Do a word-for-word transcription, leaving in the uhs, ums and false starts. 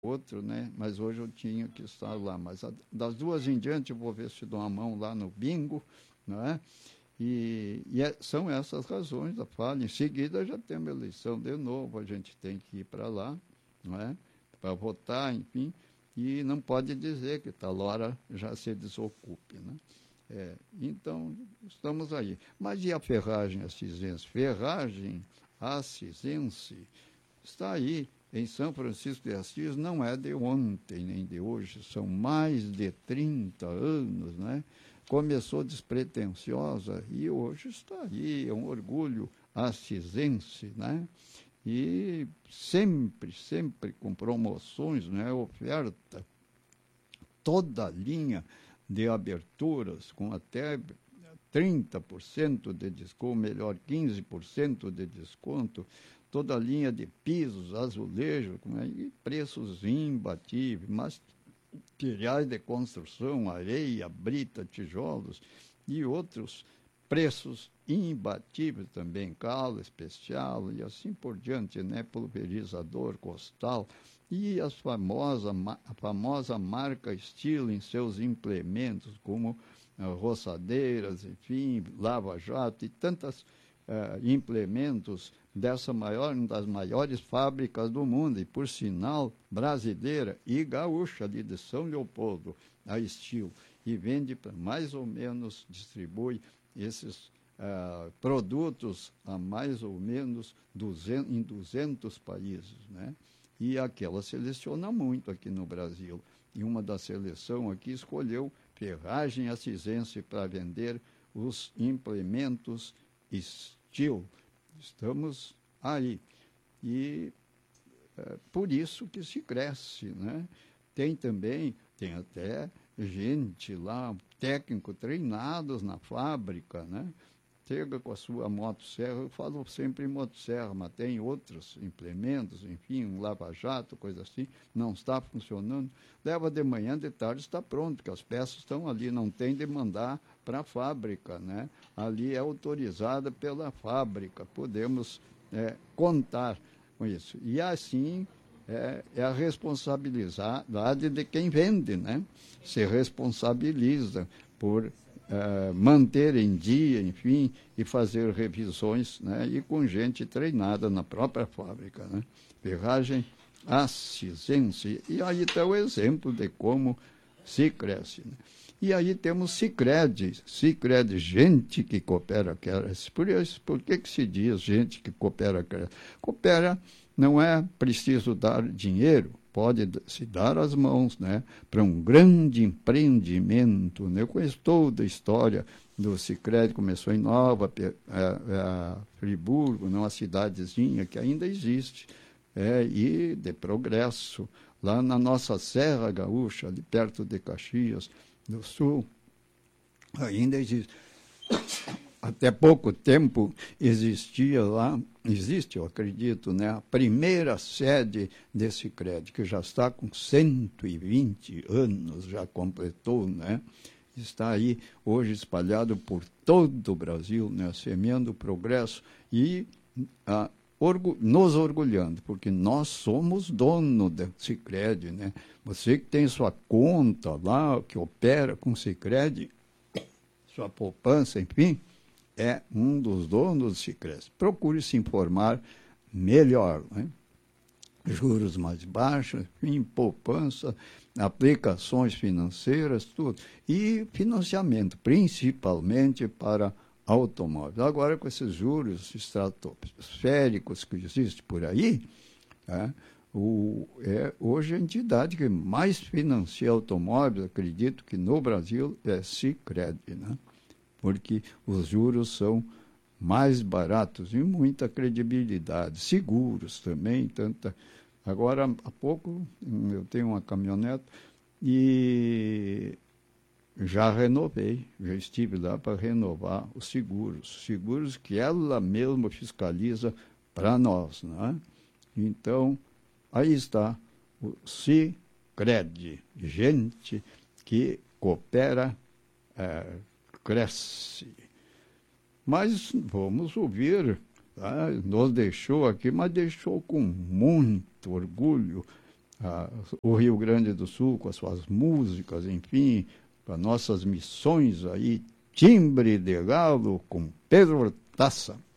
outro, né? Mas hoje eu tinha que estar lá. Mas a, das duas em diante eu vou ver se dou uma mão lá no bingo, não é? E, e é, são essas razões da falha. Em seguida já tem uma eleição de novo, a gente tem que ir para lá, não é? Para votar, enfim, e não pode dizer que tal hora já se desocupe, né? É, então, estamos aí. Mas e a ferragem assisense? Ferragem assisense está aí em São Francisco de Assis, não é de ontem nem de hoje, são mais de trinta anos, né? Começou despretensiosa e hoje está aí, é um orgulho assisense, né? E sempre, sempre com promoções, né? Oferta, toda a linha de aberturas, com até trinta por cento de desconto, melhor, quinze por cento de desconto, toda a linha de pisos, azulejos, e preços imbatíveis, materiais de construção, areia, brita, tijolos e outros preços imbatíveis também, calo especial e assim por diante, né? Pulverizador, costal e as famosa, a famosa marca Estilo em seus implementos, como uh, roçadeiras, enfim, lava-jato e tantos uh, implementos dessa maior, uma das maiores fábricas do mundo, e por sinal brasileira e gaúcha ali de São Leopoldo, a Estilo, e vende para mais ou menos, distribui esses uh, produtos a mais ou menos duzentos, em duzentos países, né? E aquela seleciona muito aqui no Brasil. E uma da seleção aqui escolheu Ferragem Assisense para vender os implementos Steel. Estamos aí. E é, por isso que se cresce, né? Tem também, tem até gente lá, técnico treinados na fábrica, né? Chega com a sua motosserra, eu falo sempre em motosserra, mas tem outros implementos, enfim, um lava-jato, coisa assim, não está funcionando. Leva de manhã, de tarde está pronto, porque as peças estão ali, não tem de mandar para a fábrica, né? Ali é autorizada pela fábrica, podemos é, contar com isso. E assim é, é a responsabilidade de quem vende, né? Se responsabiliza por Uh, manter em dia, enfim, e fazer revisões, né? E com gente treinada na própria fábrica, né? Ferragem assisense. E aí está o exemplo de como se cresce, né? E aí temos Sicredi, Sicredi, gente que coopera, cresce. Por isso, por que que se diz gente que coopera, cresce? Coopera não é preciso dar dinheiro, pode se dar as mãos, né, para um grande empreendimento, né? Eu conheço toda a história do Sicredi, começou em Nova é, é, Friburgo, uma cidadezinha que ainda existe, é, e de progresso, lá na nossa Serra Gaúcha, ali perto de Caxias do Sul, ainda existe. Até pouco tempo existia lá, existe, eu acredito, né, a primeira sede desse Sicredi, que já está com cento e vinte anos, já completou, né? Está aí hoje espalhado por todo o Brasil, né, semeando o progresso e ah, orgu nos orgulhando, porque nós somos dono do Sicredi, né? Você que tem sua conta lá, que opera com Sicredi, sua poupança, enfim, é um dos donos do Sicredi. Procure se informar melhor, né? Juros mais baixos, enfim, poupança, aplicações financeiras, tudo. E financiamento, principalmente para automóveis. Agora, com esses juros estratosféricos que existem por aí, é, o, é, hoje a entidade que mais financia automóveis, acredito que no Brasil, é Sicredi, né? Porque os juros são mais baratos e muita credibilidade, seguros também, tanta. Agora, há pouco, eu tenho uma caminhonete e já renovei, já estive lá para renovar os seguros, seguros que ela mesma fiscaliza para nós, né? Então, aí está o Sicredi, gente que coopera, é, cresce. Mas vamos ouvir, tá? Nos deixou aqui, mas deixou com muito orgulho a, o Rio Grande do Sul, com as suas músicas, enfim, com as nossas missões aí, Timbre de Galo, com Pedro Hortaça.